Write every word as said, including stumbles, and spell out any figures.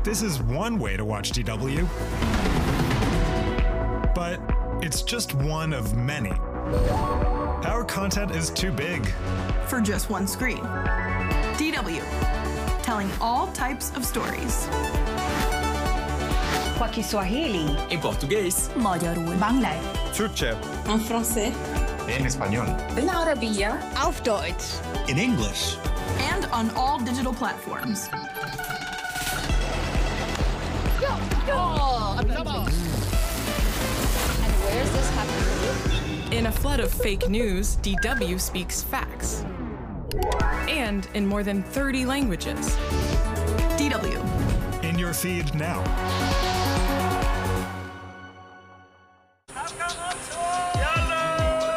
This is one way to watch D W. But it's just one of many. Our content is too big for just one screen. D W, telling all types of stories. Kwa Kiswahili. En portugués. Magyarul. Bangla. Turkcell. En français. En español. بالعربية. Auf Deutsch. In English. And on all digital platforms. And where's this happening? In a flood of fake news, D W speaks facts. And in more than thirty languages. D W. in your feed now.